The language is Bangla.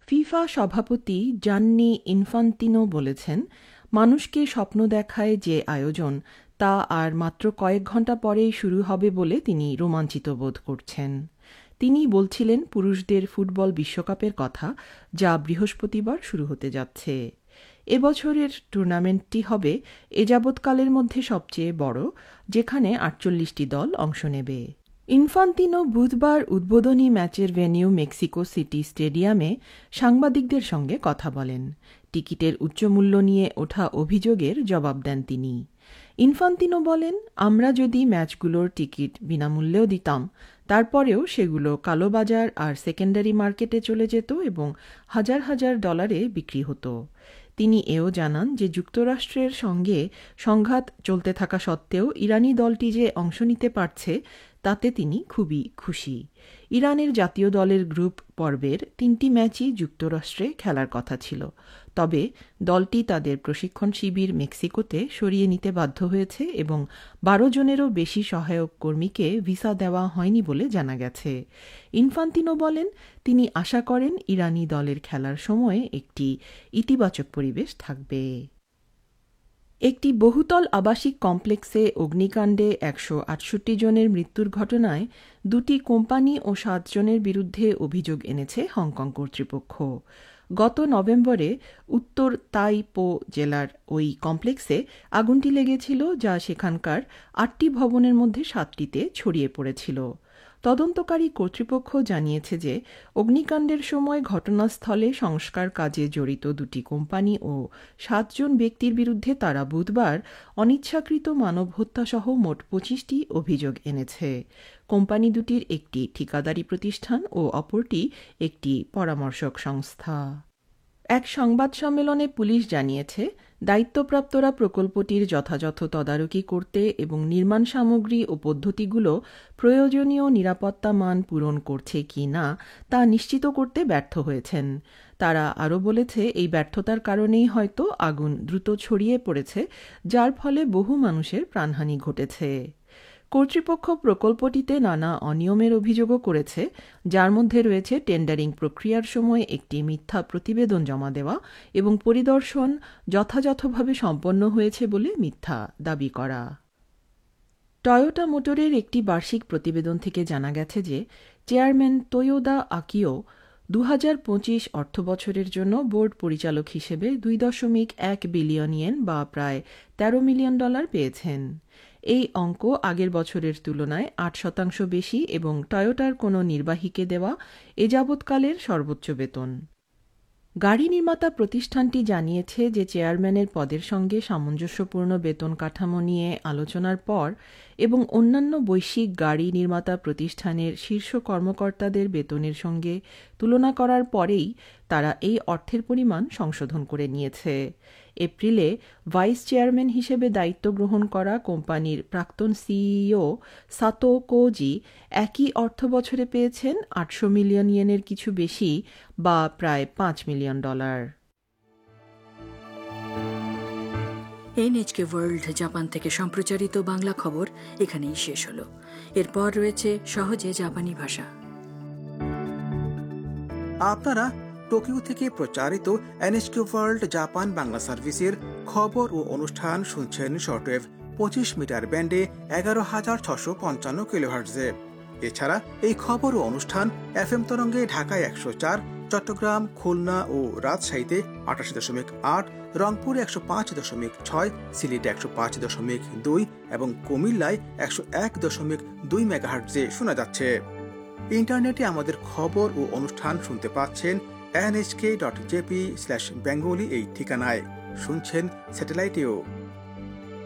ফিফা সভাপতি জান্নি ইনফান্তিনো বলেছেন, মানুষকে স্বপ্ন দেখায় যে আয়োজন তা আর মাত্র কয়েক ঘণ্টা পরেই শুরু হবে বলে তিনি রোমাঞ্চিত বোধ করছেন। তিনি বলছিলেন পুরুষদের ফুটবল বিশ্বকাপের কথা, যা বৃহস্পতিবার শুরু হতে যাচ্ছে। এবছরের টুর্নামেন্টটি হবে এ যাবৎকালের মধ্যে সবচেয়ে বড়, যেখানে ৪৮টি দল অংশ নেবে। ইনফান্তিনো বুধবার উদ্বোধনী ম্যাচের ভেন্যু মেক্সিকো সিটি স্টেডিয়ামে সাংবাদিকদের সঙ্গে কথা বলেন। টিকিটের উচ্চমূল্য নিয়ে ওঠা অভিযোগের জবাব দেন তিনি। ইনফান্তিনো বলেন, আমরা যদি ম্যাচগুলোর টিকিট বিনামূল্যেও দিতাম, তারপরেও সেগুলো কালোবাজার আর সেকেন্ডারি মার্কেটে চলে যেত এবং হাজার হাজার ডলারে বিক্রি হতো। তিনি এও জানান যে যুক্তরাষ্ট্রের সঙ্গে সংঘাত চলতে থাকা সত্ত্বেও ইরানি দলটি যে অংশ নিতে পারছে তাতে তিনি খুবই খুশি। ইরানের জাতীয় দলের গ্রুপ পর্বের ৩টি ম্যাচই যুক্তরাষ্ট্রে খেলার কথা ছিল, তবে দলটি তাদের প্রশিক্ষণ শিবির মেক্সিকোতে সরিয়ে নিতে বাধ্য হয়েছে এবং ১২ জনেরও বেশি সহায়ক কর্মীকে ভিসা দেওয়া হয়নি বলে জানা গেছে। ইনফান্তিনো বলেন, তিনি আশা করেন ইরানি দলের খেলার সময়ে একটি ইতিবাচক পরিবেশ থাকবে। একটি বহুতল আবাসিক কমপ্লেক্সে অগ্নিকাণ্ডে ১৬৮ জনের মৃত্যুর ঘটনায় ২টি কোম্পানি ও ৭ জনের বিরুদ্ধে অভিযোগ এনেছে হংকং কর্তৃপক্ষ। গত নভেম্বরে উত্তর তাই পো জেলার ওই কমপ্লেক্সে আগুনটি লেগেছিল, যা সেখানকার ৮টি ভবনের মধ্যে ৭টিতে ছড়িয়ে পড়েছিল। তদন্তকারী কর্তৃপক্ষ জানিয়েছে যে অগ্নিকাণ্ডের সময় ঘটনাস্থলে সংস্কার কাজে জড়িত ২টি কোম্পানি ও ৭ জন ব্যক্তির বিরুদ্ধে তারা বুধবার অনিচ্ছাকৃত মানব হত্যাসহ মোট ২৫টি অভিযোগ এনেছে। কোম্পানি দুটির একটি ঠিকাদারি প্রতিষ্ঠান ও অপরটি একটি পরামর্শক সংস্থা। এক সংবাদ সম্মেলনে পুলিশ জানিয়েছে, দায়িত্বপ্রাপ্তরা প্রকল্পটির যথাযথ তদারকি করতে এবং নির্মাণ সামগ্রী ও পদ্ধতিগুলো প্রয়োজনীয় নিরাপত্তা মান পূরণ করছে কি না তা নিশ্চিত করতে ব্যর্থ হয়েছেন। তারা আরও বলেছে, এই ব্যর্থতার কারণেই হয়তো আগুন দ্রুত ছড়িয়ে পড়েছে, যার ফলে বহু মানুষের প্রাণহানি ঘটেছে। কর্তৃপক্ষ প্রকল্পটিতে নানা অনিয়মের অভিযোগও করেছে, যার মধ্যে রয়েছে টেন্ডারিং প্রক্রিয়ার সময় একটি মিথ্যা প্রতিবেদন জমা দেওয়া এবং পরিদর্শন যথাযথভাবে সম্পন্ন হয়েছে বলে মিথ্যা দাবি করা। টয়োটা মোটরের একটি বার্ষিক প্রতিবেদন থেকে জানা গেছে যে চেয়ারম্যান তোয়োদা আকিও ২০২৫ অর্থবছরের জন্য বোর্ড পরিচালক হিসেবে ২.১ বিলিয়ন ইয়েন বা প্রায় $১৩ মিলিয়ন পেয়েছেন। এই অঙ্ক আগের বছরের তুলনায় ৮% বেশি এবং টয়োটার কোনো নির্বাহীকে দেওয়া এ যাবৎকালের সর্বোচ্চ বেতন। গাড়ি নির্মাতা প্রতিষ্ঠানটি জানিয়েছে যে চেয়ারম্যানের পদের সঙ্গে সামঞ্জস্যপূর্ণ বেতন কাঠামো নিয়ে আলোচনার পর এবং অন্যান্য বৈশ্বিক গাড়ি নির্মাতা প্রতিষ্ঠানের শীর্ষ কর্মকর্তাদের বেতনের সঙ্গে তুলনা করার পরেই তারা এই অর্থের পরিমাণ সংশোধন করে নিয়েছে। এপ্রিলে ভাইস চেয়ারম্যান হিসেবে দায়িত্ব গ্রহণ করা কোম্পানির প্রাক্তন সিইও সাতো কোজি একই অর্থবছরে পেয়েছেন ৮০০ মিলিয়ন ইয়েনের কিছু বেশি বা প্রায় $৫ মিলিয়ন। NHK ওয়ার্ল্ড জাপান থেকে সম্প্রচারিত বাংলা খবর এখানেই শেষ হলো। এরপর রয়েছে সহজে জাপানি ভাষা। আপনারা টোকিও থেকে প্রচারিত NHK ওয়ার্ল্ড জাপান বাংলা সার্ভিসের খবর ও অনুষ্ঠান শুনছেন শর্টওয়েভ 25 মিটার ব্যান্ডে 11,655 কিলোহার্টজে। এছাড়া এই খবর ও অনুষ্ঠান FM তরঙ্গে ঢাকায় 104, চট্টগ্রাম, খুলনা ও রাজশাহীতে 88.8, রংপুরে 105.6, সিলেটে 105.2 এবং কুমিল্লায় 101.2 মেগাহার্টজে শোনা যাচ্ছে। ইন্টারনেটে আমাদের খবর ও অনুষ্ঠান শুনতে পাচ্ছেন nhk.jp/bengali এই ঠিকানায়। শুনছেন স্যাটেলাইটেও।